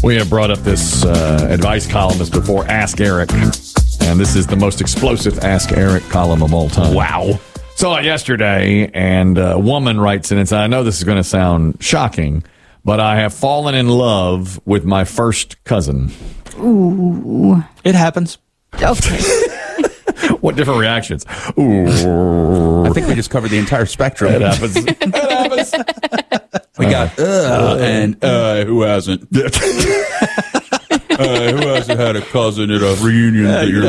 We have brought up this advice columnist before, Ask Eric. And this is the most explosive Ask Eric column of all time. Wow. Saw it yesterday, and a woman writes in and says, I know this is going to sound shocking, but I have fallen in love with my first cousin. Ooh. It happens. Okay. What different reactions? Ooh. I think we just covered the entire spectrum. It happens. It happens. We got and who hasn't? Who hasn't had a cousin at a reunion that you're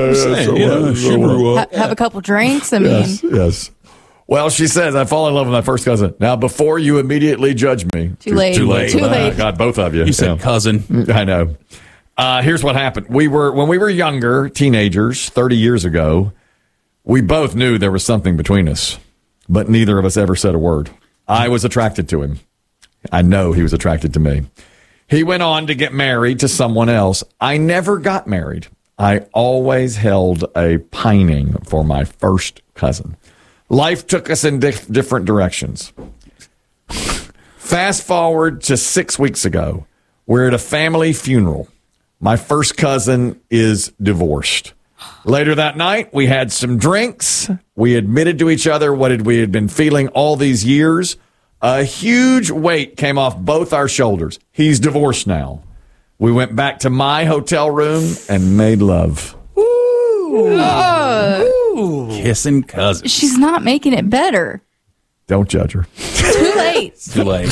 like, Have a couple drinks. I mean, Yes. Well, she says, I fall in love with my first cousin. Now, before you immediately judge me. Too late. Too late. Too late. God, both of you. You said cousin. I know. Here's what happened. When we were younger, teenagers, 30 years ago, we both knew there was something between us, but neither of us ever said a word. I was attracted to him. I know he was attracted to me. He went on to get married to someone else. I never got married. I always held a pining for my first cousin. Life took us in different directions. Fast forward to 6 weeks ago. We're at a family funeral. My first cousin is divorced. Later that night, we had some drinks. We admitted to each other what we had been feeling all these years. A huge weight came off both our shoulders. He's divorced now. We went back to my hotel room and made love. Kissing cousins. she's not making it better. Don't judge her. Too late. Too late.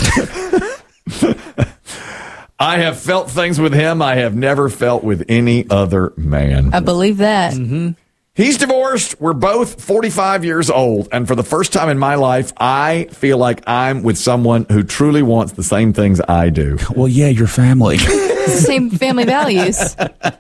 I have felt things with him I have never felt with any other man. I believe that. He's divorced. We're both 45 years old. And for the first time in my life, I feel like I'm with someone who truly wants the same things I do. Well, yeah, your family. Same family values.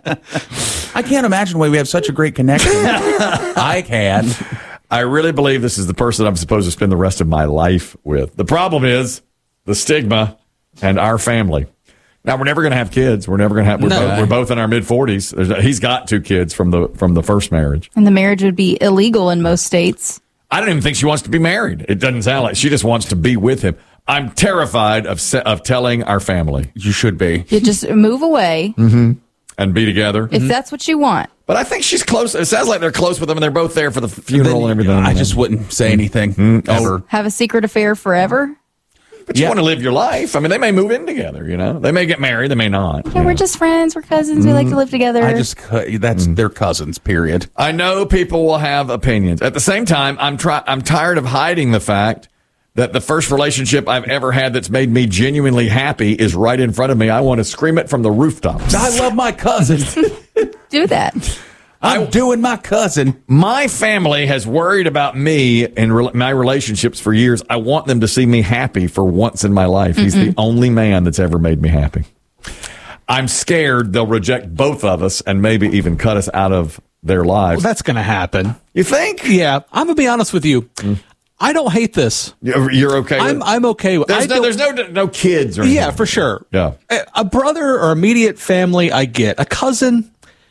I can't imagine why we have such a great connection. I can. I really believe this is the person I'm supposed to spend the rest of my life with. The problem is the stigma and our family. Now, we're never going to have kids. We're never going to have. We're both in our mid-40s. He's got 2 kids from the first marriage. And the marriage would be illegal in most states. I don't even think she wants to be married. It doesn't sound like she just wants to be with him. I'm terrified of telling our family. You should be. You just move away And be together. if that's what you want. But I think she's close. It sounds like they're close with them, and they're both there for the funeral and everything. I just wouldn't say anything ever. Have a secret affair forever. But you want to live your life. I mean, they may move in together, you know. They may get married. They may not. Yeah, we're just friends. We're cousins. We like to live together. That's their cousins, period. I know people will have opinions. At the same time, I'm tired of hiding the fact that the first relationship I've ever had that's made me genuinely happy is right in front of me. I want to scream it from the rooftops. I love my cousin. Do that. I'm doing my cousin. My family has worried about me and my relationships for years. I want them to see me happy for once in my life. He's the only man that's ever made me happy. I'm scared they'll reject both of us and maybe even cut us out of their lives. Well, that's going to happen. You think? Yeah, I'm going to be honest with you. I don't hate this. You're okay with it? I'm okay with it. There's no kids or anything. Yeah, for sure. Yeah. A brother or immediate family, I get. A cousin,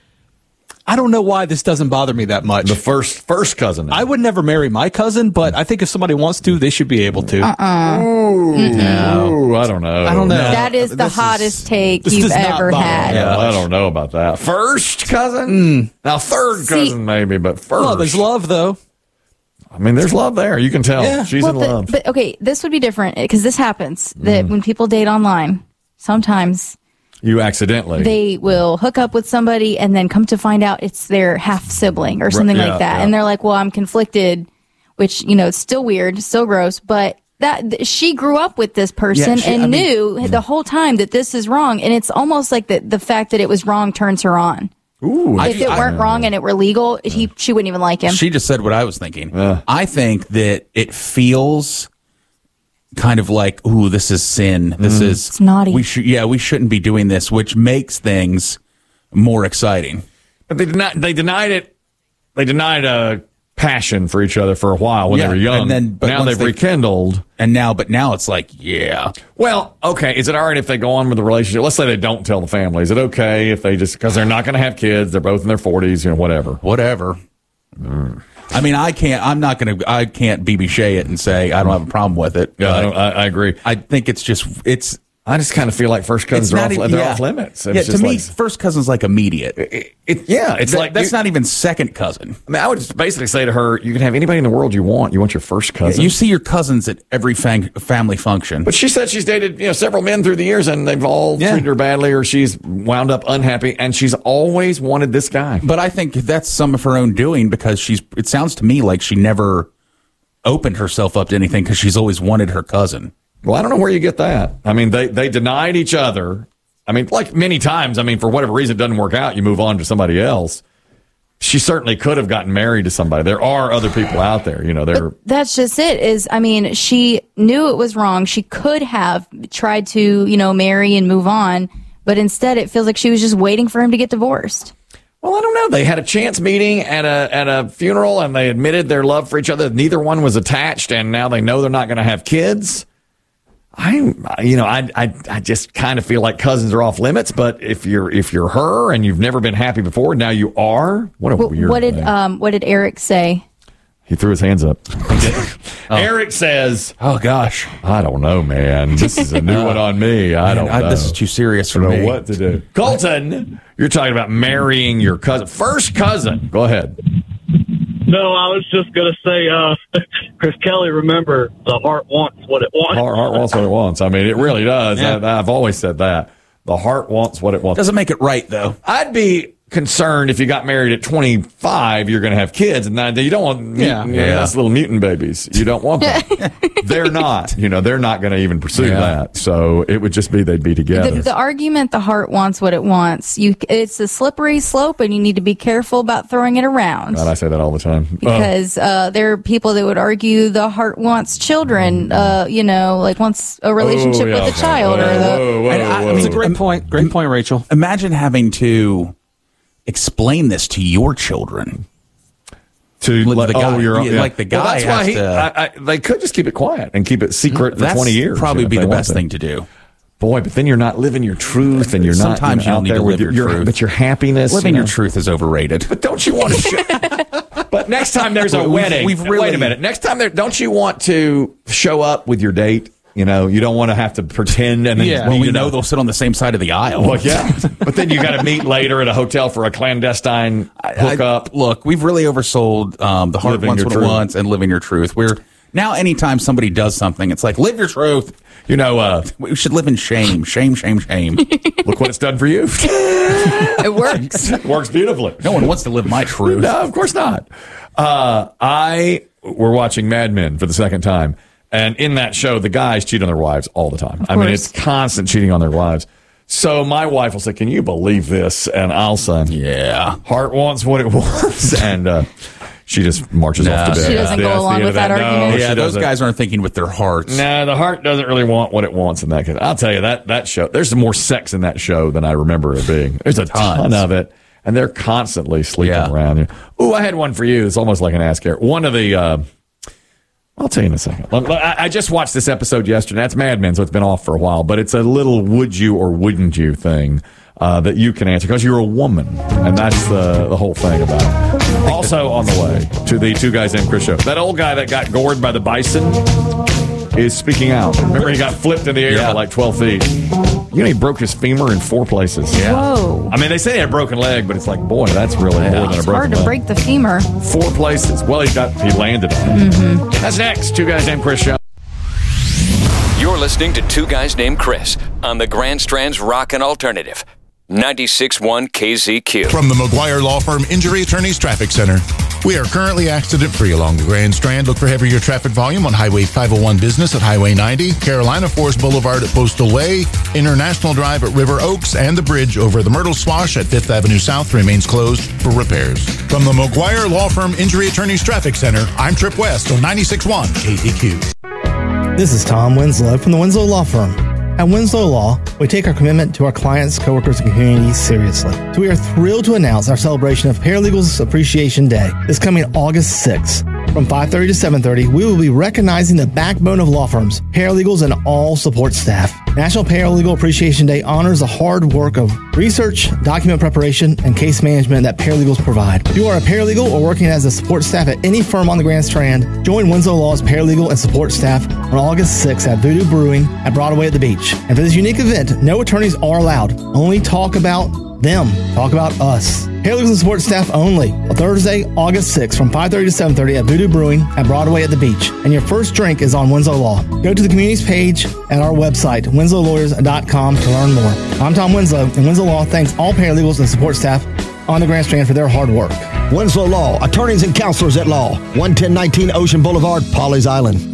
I don't know why this doesn't bother me that much. The first cousin. I would never marry my cousin, but I think if somebody wants to, they should be able to. Ooh, I don't know. I don't know. That is the hottest take this you've does not ever bother had. me. Yeah, I don't know about that. First cousin? Now, third cousin maybe, but first. Well, there's love, though. I mean, there's love there. You can tell. Yeah. She's in love. But okay, this would be different because this happens that when people date online, sometimes You accidentally. they will hook up with somebody and then come to find out it's their half sibling or something yeah, like that. yeah. And they're like, well, I'm conflicted, which, you know, it's still weird, still gross, but she grew up with this person and knew the whole time that this is wrong. And it's almost like the fact that it was wrong turns her on. Ooh. If it weren't wrong and it were legal, she wouldn't even like him. She just said what I was thinking. I think that it feels kind of like, ooh, this is sin. This is It's naughty. we shouldn't be doing this, which makes things more exciting. But they denied it. They denied passion for each other for a while when they were young. but now once they've rekindled. But now it's like, yeah. Well, okay. Is it all right if they go on with the relationship? Let's say they don't tell the family. Is it okay if they just, because they're not going to have kids, they're both in their 40s, you know, whatever. I mean, I can't BB Shea it and say I don't have a problem with it. Yeah, I agree. I think it's I just kind of feel like first cousins they're off limits. Yeah, to me, first cousin's like immediate. It's like that's not even second cousin. I mean, I would just basically say to her, you can have anybody in the world you want. You want your first cousin. Yeah, you see your cousins at every family function. But she said she's dated several men through the years, and they've all treated her badly, or she's wound up unhappy, and she's always wanted this guy. But I think that's some of her own doing, because it sounds to me like she never opened herself up to anything because she's always wanted her cousin. Well, I don't know where you get that. I mean, they denied each other. I mean, like many times, I mean, for whatever reason it doesn't work out, you move on to somebody else. She certainly could have gotten married to somebody. There are other people out there, But that's just it. I mean, she knew it was wrong. She could have tried to, marry and move on, but instead it feels like she was just waiting for him to get divorced. Well, I don't know. They had a chance meeting at a funeral, and they admitted their love for each other. Neither one was attached, and now they know they're not going to have kids. I just kind of feel like cousins are off limits. But if you're her and you've never been happy before, now you are. What a weird thing. What did Eric say? He threw his hands up. Eric says, "Oh gosh, I don't know, man. This is a new one on me. I don't know. This is too serious for me. I don't me. know what to do." Colton, you're talking about marrying your cousin, first cousin. Go ahead. No, I was just going to say, Chris Kelly, remember, the heart wants what it wants. Heart wants what it wants. I mean, it really does. Yeah. I've always said that. The heart wants what it wants. Doesn't make it right, though. I'd be concerned if you got married at 25, you're going to have kids, and you don't want that's little mutant babies. You don't want them. They're not. They're not going to even pursue that. So it would just be they'd be together. The argument, the heart wants what it wants. It's a slippery slope, and you need to be careful about throwing it around. God, I say that all the time because there are people that would argue the heart wants children. Like wants a relationship with a child. It's a great point. Great point, Rachel. Imagine having to explain this to your children. To the guy, like the guy. Well, that's why they could just keep it quiet and keep it secret for 20 years. Probably be the best thing to do. Boy, but then you're not living your truth, and you're sometimes not you don't need to live your truth. But your happiness, living your truth is overrated. But don't you want to? But next time there's a wedding, wait a minute. Next time don't you want to show up with your date? You don't want to have to pretend. And then we know they'll sit on the same side of the aisle. Well, yeah. But then you got to meet later at a hotel for a clandestine hookup. Look, we've really oversold the heart wants what it wants and living your truth. We're now, anytime somebody does something, it's like, live your truth. We should live in shame. Shame, shame, shame. Look what it's done for you. It works. It works beautifully. No one wants to live my truth. No, of course not. We're watching Mad Men for the second time. And in that show, the guys cheat on their wives all the time. I mean, it's constant cheating on their wives. So my wife will say, "Can you believe this?" And I'll say, "Yeah, heart wants what it wants." And she just marches off to bed. She doesn't go along with that argument. No, those guys aren't thinking with their hearts. No, the heart doesn't really want what it wants in that case. I'll tell you, that show, there's more sex in that show than I remember it being. There's a ton of it. And they're constantly sleeping around. Ooh, I had one for you. It's almost like an Ask Eric. One of the... I'll tell you in a second. I just watched this episode yesterday. That's Mad Men, so it's been off for a while. But it's a little would you or wouldn't you thing that you can answer because you're a woman. And that's the whole thing about it. Also on the way to the Two Guys Named Chris show. That old guy that got gored by the bison is speaking out. Remember, he got flipped in the air by like 12 feet. He broke his femur in 4 places. Yeah. Whoa. I mean, they say he had a broken leg, but it's like, boy, that's really more than a broken leg. It's hard to break the femur. 4 places. Well, he landed on it. Mm-hmm. That's next. Two Guys Named Chris show. You're listening to Two Guys Named Chris on the Grand Strand's Rockin' Alternative. 96.1 KZQ. From the McGuire Law Firm Injury Attorneys Traffic Center. We are currently accident-free along the Grand Strand. Look for heavier traffic volume on Highway 501 Business at Highway 90, Carolina Forest Boulevard at Postal Way, International Drive at River Oaks, and the bridge over the Myrtle Swash at 5th Avenue South remains closed for repairs. From the McGuire Law Firm Injury Attorneys Traffic Center, I'm Trip West on 96.1 KZQ. This is Tom Winslow from the Winslow Law Firm. At Winslow Law, we take our commitment to our clients, coworkers, and community seriously. So we are thrilled to announce our celebration of Paralegals Appreciation Day is coming August 6th. From 5:30 to 7:30, we will be recognizing the backbone of law firms, paralegals, and all support staff. National Paralegal Appreciation Day honors the hard work of research, document preparation, and case management that paralegals provide. If you are a paralegal or working as a support staff at any firm on the Grand Strand, join Winslow Law's paralegal and support staff on August 6th at Voodoo Brewing at Broadway at the Beach. And for this unique event, no attorneys are allowed. Only talk about them. Talk about us. Paralegals and support staff only. On Thursday, August 6th from 5:30 to 7:30 at Voodoo Brewing at Broadway at the Beach. And your first drink is on Winslow Law. Go to the communities page at our website, winslowlawyers.com, to learn more. I'm Tom Winslow, and Winslow Law thanks all paralegals and support staff on the Grand Strand for their hard work. Winslow Law, attorneys and counselors at law. 11019 Ocean Boulevard, Pawleys Island.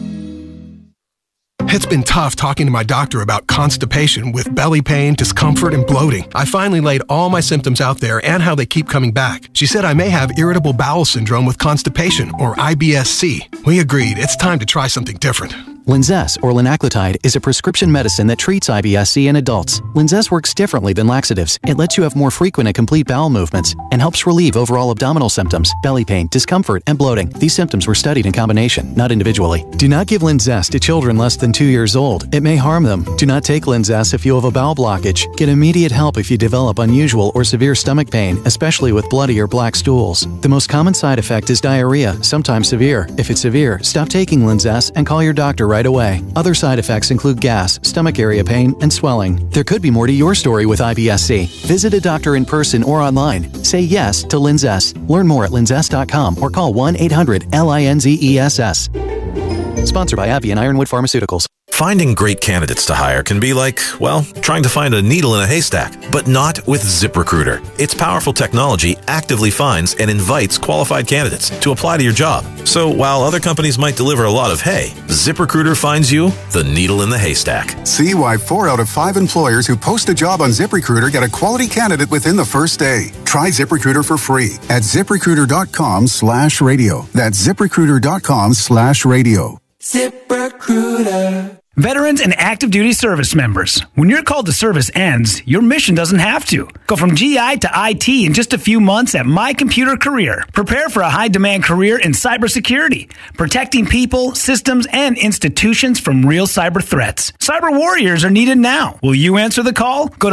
It's been tough talking to my doctor about constipation with belly pain, discomfort, and bloating. I finally laid all my symptoms out there and how they keep coming back. She said I may have irritable bowel syndrome with constipation, or IBS-C. We agreed it's time to try something different. Linzess, or linaclotide, is a prescription medicine that treats IBS-C in adults. Linzess works differently than laxatives. It lets you have more frequent and complete bowel movements and helps relieve overall abdominal symptoms, belly pain, discomfort, and bloating. These symptoms were studied in combination, not individually. Do not give Linzess to children less than 2 years old. It may harm them. Do not take Linzess if you have a bowel blockage. Get immediate help if you develop unusual or severe stomach pain, especially with bloody or black stools. The most common side effect is diarrhea, sometimes severe. If it's severe, stop taking Linzess and call your doctor right away. Other side effects include gas, stomach area pain, and swelling. There could be more to your story with IBS-C. Visit a doctor in person or online. Say yes to Linzess. Learn more at linzess.com or call 1-800-LINZESS. Sponsored by AbbVie and Ironwood Pharmaceuticals. Finding great candidates to hire can be like, well, trying to find a needle in a haystack, but not with ZipRecruiter. Its powerful technology actively finds and invites qualified candidates to apply to your job. So while other companies might deliver a lot of hay, ZipRecruiter finds you the needle in the haystack. See why 4 out of 5 employers who post a job on ZipRecruiter get a quality candidate within the first day. Try ZipRecruiter for free at ZipRecruiter.com/radio. That's ZipRecruiter.com/radio. ZipRecruiter. Veterans and active duty service members, when your call to service ends, your mission doesn't have to. Go from GI to IT in just a few months at My Computer Career. Prepare for a high-demand career in cybersecurity, protecting people, systems, and institutions from real cyber threats. Cyber warriors are needed now. Will you answer the call? Go to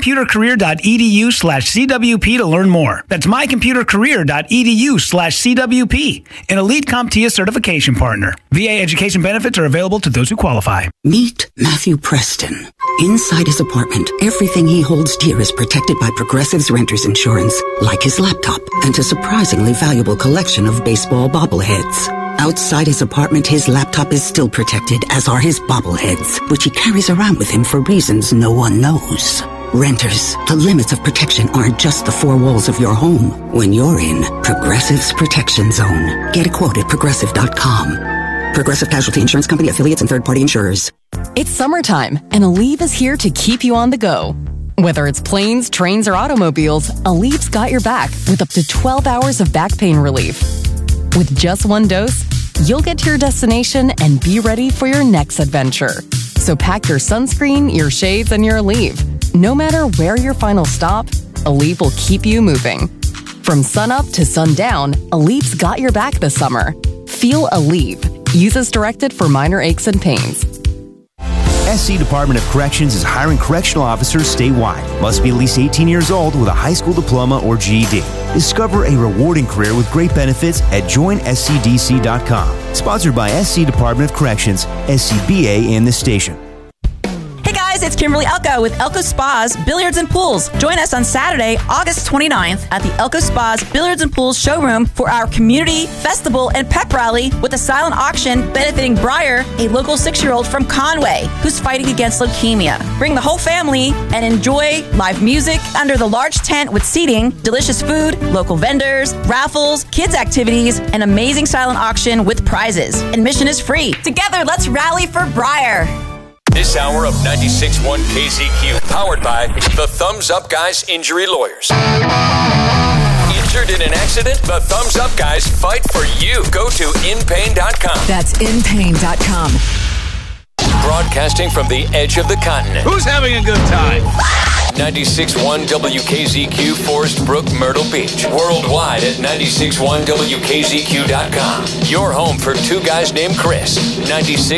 mycomputercareer.edu/CWP to learn more. That's mycomputercareer.edu/CWP, an Elite CompTIA certification partner. VA education benefits are available to those who qualify. Meet Matthew Preston. Inside his apartment, everything he holds dear is protected by Progressive's Renters Insurance, like his laptop and a surprisingly valuable collection of baseball bobbleheads. Outside his apartment, his laptop is still protected, as are his bobbleheads, which he carries around with him for reasons no one knows. Renters, the limits of protection aren't just the 4 walls of your home. When you're in Progressive's Protection Zone, get a quote at Progressive.com. Progressive Casualty Insurance Company, affiliates, and third-party insurers. It's summertime, and Aleve is here to keep you on the go. Whether it's planes, trains, or automobiles, Aleve's got your back with up to 12 hours of back pain relief. With just 1 dose, you'll get to your destination and be ready for your next adventure. So pack your sunscreen, your shades, and your Aleve. No matter where your final stop, Aleve will keep you moving. From sunup to sundown, Aleve's got your back this summer. Feel Aleve. Use as directed for minor aches and pains. SC Department of Corrections is hiring correctional officers statewide. Must be at least 18 years old with a high school diploma or GED. Discover a rewarding career with great benefits at joinscdc.com. Sponsored by SC Department of Corrections, SCBA, and the station. Hey guys, it's Kimberly Elko with Elko Spas Billiards and Pools. Join us on Saturday, August 29th at the Elko Spas Billiards and Pools showroom for our community festival and pep rally with a silent auction benefiting Briar, a local 6-year-old from Conway who's fighting against leukemia. Bring the whole family and enjoy live music under the large tent with seating, delicious food, local vendors, raffles, kids activities, an amazing silent auction with prizes. Admission is free. Together, let's rally for Briar. This hour of 96.1 KZQ, powered by the Thumbs Up Guys Injury Lawyers. Injured in an accident? The Thumbs Up Guys fight for you. Go to inpain.com. That's inpain.com. Broadcasting from the edge of the continent. Who's having a good time? 96.1 WKZQ, Forest Brook, Myrtle Beach. Worldwide at 96.1WKZQ.com. Your home for 2 guys named Chris. 96.